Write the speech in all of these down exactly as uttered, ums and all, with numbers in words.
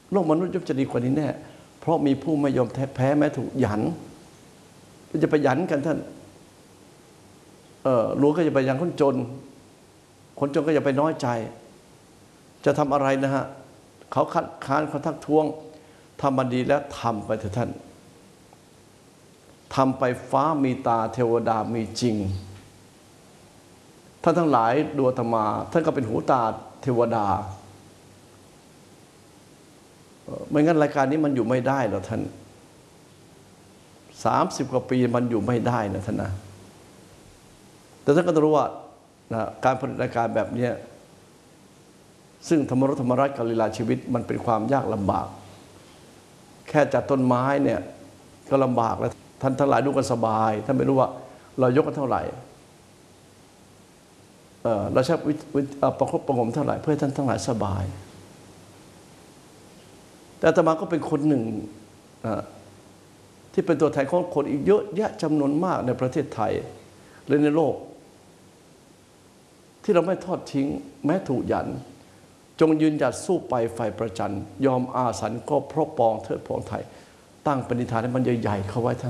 โลกมนุษย์ย่อมจะดีกว่านี้แน่เพราะมีผู้ไม่ยอมแพ้แม้ถูกหยันจะไปหยันกันท่านเออรวยก็จะไปหยันคนจนคนจนก็อย่าไปน้อยใจจะทำอะไรนะฮะเขาคัดค้านเขาทักท้วงทำมันดีแล้วทำไปเถอะท่านทำไปฟ้ามีตาเทวดามีจริงท่านทั้งหลายดูอาตมาท่านก็เป็นหูตาเทวดาไม่งั้นรายการนี้มันอยู่ไม่ได้หรอกท่านสามสิบกว่าปีมันอยู่ไม่ได้นะท่านนะแต่ท่านก็ต้องรู้ว่านะการผลิตรายการแบบนี้ซึ่งธรรมรสธรรมรัตน์กับลีลาชีวิตมันเป็นความยากลำบากแค่จัดต้นไม้เนี่ยก็ลำบากแล้วท่านทั้งหลายดูกันสบายท่านไม่รู้ว่าเรายกกันเท่าไหร่เออเราใช้ประคบประงมเท่าไหร่เพื่อให้ท่านทั้งหลายสบายแต่อาตมาก็เป็นคนหนึ่งที่เป็นตัวแทนของคนอีกเยอะแยะจำนวนมากในประเทศไทยและในโลกที่เราไม่ทอดทิ้งแม้ถูกหยันจงยืนหยัดสู้ไปไฟประจันยอมอาสันก็เพราะปองเทิดพองไทยตั้งปณิธานให้มันใหญ่ๆเข้าไว้ท่าน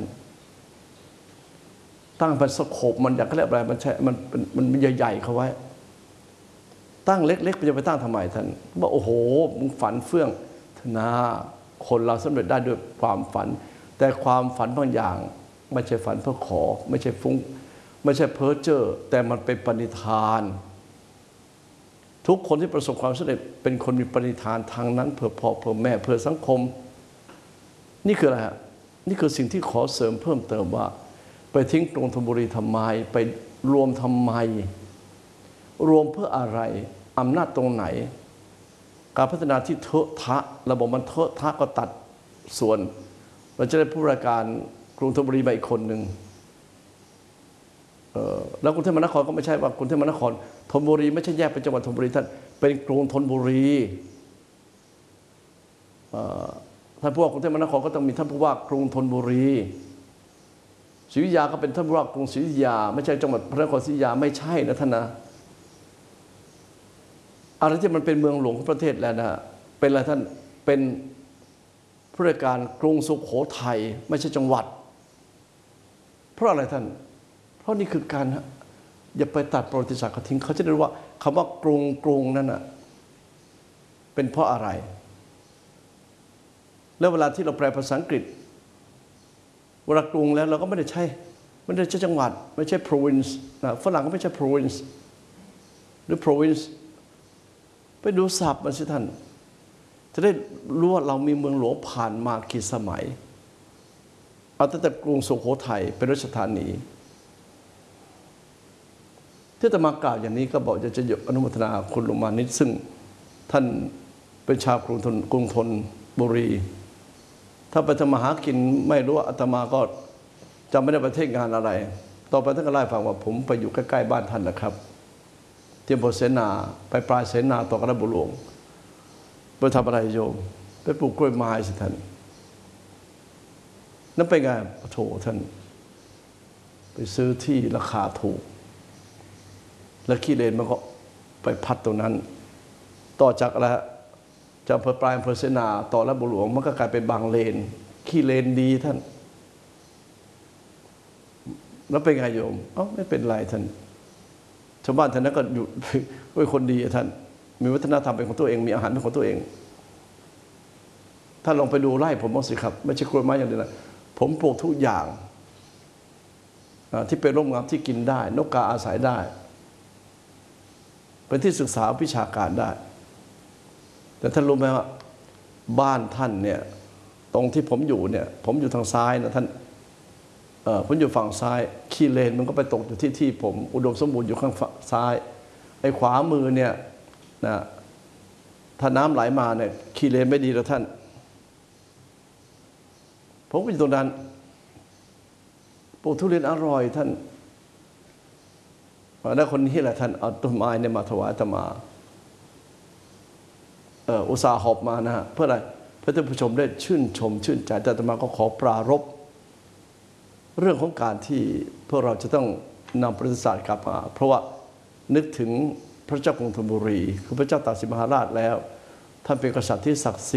ตั้งเป็นสโคปมันอยากเรียกอะไรมันใช่มันมันใหญ่ๆเข้าไว้ตั้งเล็กๆมันจะไปตั้งทำไมท่านว่าโอ้โหมึงฝันเฟื่องธนาคนเราสำเร็จได้ด้วยความฝันแต่ความฝันบางอย่างไม่ใช่ฝันเพื่อขอไม่ใช่ฟุ้งไม่ใช่เพ้อเจ้อแต่มันเป็นปณิธานทุกคนที่ประสบความสำเร็จเป็นคนมีปณิธานทางนั้นเพื่อพ่อเพื่อแม่เพื่อสังคมนี่คืออะไรฮะนี่คือสิ่งที่ขอเสริมเพิ่มเติมว่าไปทิ้งกรุงธนบุรีทำไมไปรวมทำไมรวมเพื่ออะไรอำนาจตรงไหนการพัฒนาที่เทอะทะระบบมันเทอะทะก็ตัดส่วนเราจะได้ผู้ราชการกรุงธนบุรีมาอีกคนหนึ่งแล้วกรุงเทพมหานครก็ไม่ใช่ว่ากรุงเทพมหานครธนบุรีไม่ใช่แยกเป็นจังหวัดธนบุรีท่านเป็นกรุงธนบุรีท่านผู้ว่ากรุงเทพมหานครก็ต้องมีท่านผู้ว่ากรุงธนบุรีศรีวิทยาก็เป็นท่านผู้ว่ากรุงศรีวิทยาไม่ใช่จังหวัดพระนครศรีวิทยาไม่ใช่นะท่านนะอะไรที่มันเป็นเมืองหลวงของประเทศแล้วนะเป็นอะไรท่านเป็นผู้ราชการกรุงสุโขทัยไม่ใช่จังหวัดเพราะอะไรท่านเพราะนี่คือการอย่าไปตัดประวัติศาสตร์เขาทิ้งเขาจะได้รู้ว่าคำว่ากรุงกรุงนั่นน่ะเป็นเพราะอะไรแล้วเวลาที่เราแปลภาษาอังกฤษเวลากรุงแล้วเราก็ไม่ได้ใช้ไม่ได้ใช้จังหวัดไม่ใช่ province นะฝรั่งก็ไม่ใช่ province หรือ province ไปดูศัพท์มันสิท่านจะได้รู้ว่าเรามีเมืองหลวงผ่านมากี่สมัยเอาตั้งแต่กรุงสุโขทัยเป็นราชธานีที่จะมากล่าวอย่างนี้ก็บอกจะจะยกอนุโมทนาคุณลุงมานิดซึ่งท่านเป็นชาวกรุงธนกรุงธนบุรีถ้าไปทำมาหากินไม่รู้ว่าอาตมาก็จะไม่ได้ไปเทศงานอะไรต่อไปท่านก็เล่าให้ฟังว่าผมไปอยู่ใกล้ๆบ้านท่านนะครับที่อำเภอเสนาไปปลายเสนาต่อกระบุหลวงไปทำอะไรโยมไปปลูกกล้วยไม้สิท่านนั่นเป็นไงโถท่านไปซื้อที่ราคาถูกแล้วขี้เลนมันก็ไปพัดตรงนั้นต่อจากอะไรจากอำเภอปลายอำเภอเสนาต่อระบุหลวงมันก็กลายเป็นบางเลนขี้เลนดีท่านแล้วเป็นไงโยมเอ้าไม่เป็นไรท่านชาวบ้านท่านนั้นก็อยู่เป็นคนดีท่านมีวัฒนธรรมเป็นของตัวเองมีอาหารเป็นของตัวเองถ้าลองไปดูไร่ผมบ้างสิครับไม่ใช่กล้วยไม้อย่างเดียวนะผมปลูกทุกอย่างที่เป็นร่มเงาที่กินได้นกกาอาศัยได้เป็นที่ศึกษาวิชาการได้แต่ท่านรู้ไหมว่าบ้านท่านเนี่ยตรงที่ผมอยู่เนี่ยผมอยู่ทางซ้ายนะท่านผมอยู่ฝั่งซ้ายขี้เลนมันก็ไปตกอยู่ที่ที่ผมอุดมสมบูรณ์อยู่ข้างซ้ายไอ้ขวามือเนี่ยนะถ้าน้ำไหลมาเนี่ยขี้เลนไม่ดีแล้วท่านผมก็อยู่ตรงนั้นปลูกทุเรียนอร่อยท่านแล้วคนนี้แหละท่านเอาต้นไม้เนี่ยมาถวายอาตมาเอออุตส่าห์หอบมานะฮะเพื่ออะไรเพื่อท่านผู้ชมได้ชื่นชมชื่นใจแต่อาตมาก็ขอปรารภเรื่องของการที่พวกเราจะต้องนำประวัติศาสตร์กลับมาเพราะว่านึกถึงพระเจ้ากรุงธนบุรีคือพระเจ้าตากสินมหาราชแล้วท่านเป็นกษัตริย์ที่ศักดิ์สิทธิ์